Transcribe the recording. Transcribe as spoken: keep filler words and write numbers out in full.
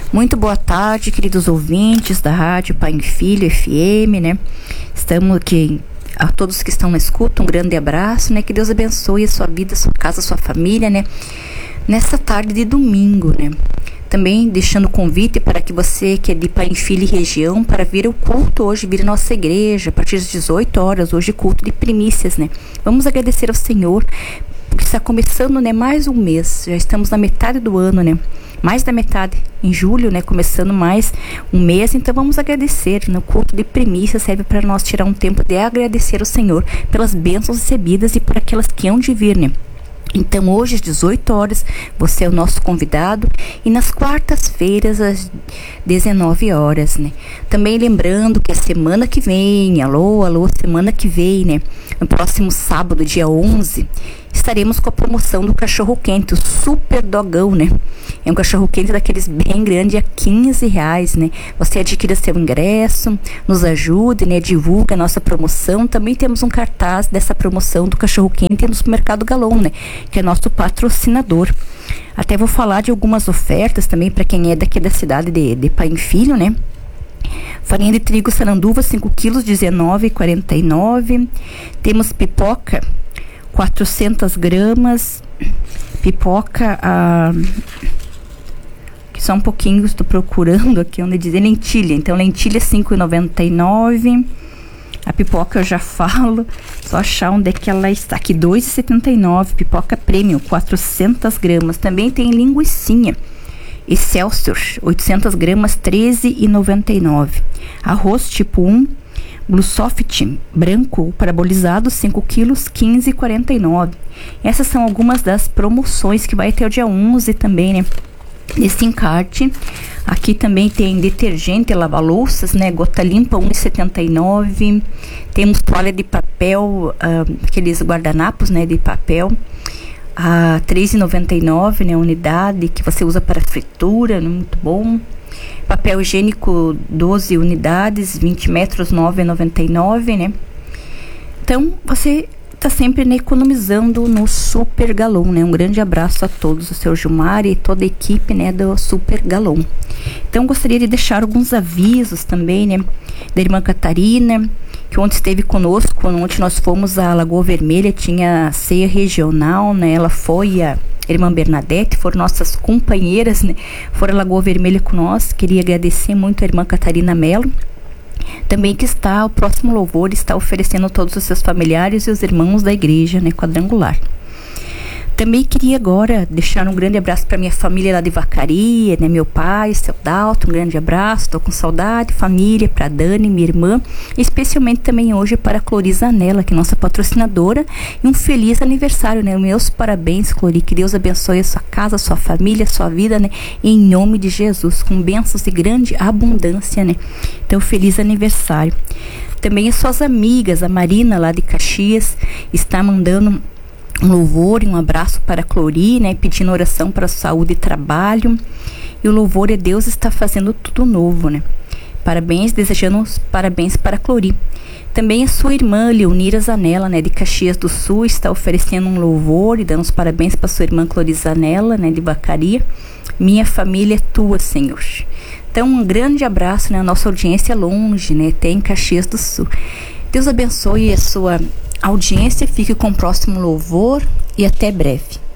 Muito boa tarde, queridos ouvintes da Rádio Pai e Filho F M, né? Estamos aqui, a todos que estão na escuta, um grande abraço, né? Que Deus abençoe a sua vida, a sua casa, a sua família, né? Nessa tarde de domingo, né? Também deixando o convite para que você que é de Pai e Filho e região, para vir ao culto hoje, vir à nossa igreja, a partir das dezoito horas, hoje culto de primícias, né? Vamos agradecer ao Senhor, porque está começando, né, mais um mês, já estamos na metade do ano, né? Mais da metade, em julho, né, começando mais um mês, então vamos agradecer, né? O culto de primícia serve para nós tirar um tempo de agradecer ao Senhor pelas bênçãos recebidas e por aquelas que hão de vir, né? Então hoje às dezoito horas você é o nosso convidado e nas quartas-feiras às dezenove horas, né? Também lembrando que a semana que vem, alô, alô, semana que vem, né? No próximo sábado, dia onze, estaremos com a promoção do cachorro-quente, o Super Dogão, né? É um cachorro-quente daqueles bem grande a quinze reais, né? Você adquira seu ingresso, nos ajude, né? Divulga a nossa promoção. Também temos um cartaz dessa promoção do cachorro-quente no Supermercado Galon, né? Que é nosso patrocinador. Até vou falar de algumas ofertas também para quem é daqui da cidade de, de Pai e Filho, né? Farinha de trigo saranduva, cinco quilos, dezenove reais e quarenta e nove centavos. Temos pipoca, quatrocentas gramas. Pipoca, ah, que só um pouquinho estou procurando aqui onde dizer lentilha. Então, lentilha cinco reais e noventa e nove centavos. A pipoca eu já falo, só achar onde é que ela está. Aqui, dois reais e setenta e nove centavos. Pipoca premium, quatrocentas gramas. Também tem linguicinha Excelsior, oitocentas gramas, treze reais e noventa e nove centavos. Arroz tipo um, Blue Soft branco parabolizado, cinco quilos, quinze reais e quarenta e nove centavos. Essas são algumas das promoções que vai até o dia onze também, né? Nesse encarte. Aqui também tem detergente, lava-louças, né? Gota limpa, um real e setenta e nove centavos. Temos toalha de papel, uh, aqueles guardanapos, né? De papel. A três reais e noventa e nove centavos, né, unidade que você usa para fritura, né, muito bom. Papel higiênico doze unidades, vinte metros, nove reais e noventa e nove centavos, né? Então, você está sempre, né, economizando no Super Galon, né? Um grande abraço a todos, o seu Gilmar e toda a equipe, né, do Super Galon. Então, gostaria de deixar alguns avisos também, né, da irmã Catarina, que ontem esteve conosco. Ontem nós fomos à Lagoa Vermelha, tinha ceia regional, né? Ela foi, a irmã Bernadette, foram nossas companheiras, né? Foram à Lagoa Vermelha com nós. Queria agradecer muito a irmã Catarina Mello. Também que está, o próximo louvor está oferecendo a todos os seus familiares e os irmãos da igreja, né, quadrangular. Também queria agora deixar um grande abraço para minha família lá de Vacaria, né, meu pai, seu Dalton, um grande abraço, estou com saudade, família, para Dani, minha irmã, especialmente também hoje para a Clori Zanella, que é nossa patrocinadora, e um feliz aniversário, né, meus parabéns, Clori, que Deus abençoe a sua casa, a sua família, a sua vida, né, em nome de Jesus, com bênçãos de grande abundância, né, então feliz aniversário. Também as suas amigas, a Marina lá de Caxias, está mandando um louvor e um abraço para a Clori, né, pedindo oração para a saúde e trabalho. E o louvor é Deus está fazendo tudo novo, né? Parabéns, desejando os parabéns para a Clori. Também a sua irmã Leonira Zanella, né, de Caxias do Sul, está oferecendo um louvor e dando os parabéns para sua irmã Clori Zanella, né, de Vacaria. Minha família é tua, Senhor. Então, um grande abraço, né? A nossa audiência é longe, né? Tem Caxias do Sul. Deus abençoe a sua audiência, fique com o próximo louvor e até breve.